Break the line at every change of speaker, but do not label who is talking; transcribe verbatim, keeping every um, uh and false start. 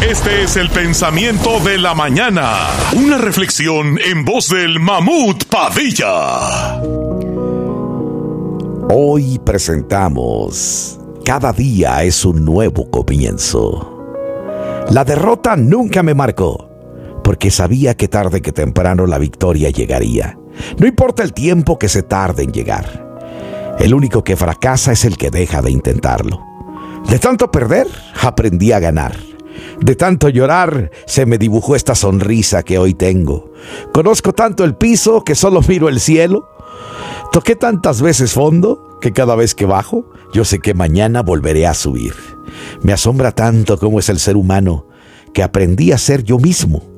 Este es el pensamiento de la mañana. Una reflexión en voz del Mamut Padilla.
Hoy presentamos Cada día es un nuevo comienzo. La derrota nunca me marcó, porque sabía que tarde que temprano la victoria llegaría. No importa el tiempo que se tarde en llegar. El único que fracasa es el que deja de intentarlo. De tanto perder, aprendí a ganar. De tanto llorar, se me dibujó esta sonrisa que hoy tengo. Conozco tanto el piso que solo miro el cielo. Toqué tantas veces fondo que cada vez que bajo, yo sé que mañana volveré a subir. Me asombra tanto cómo es el ser humano que aprendí a ser yo mismo.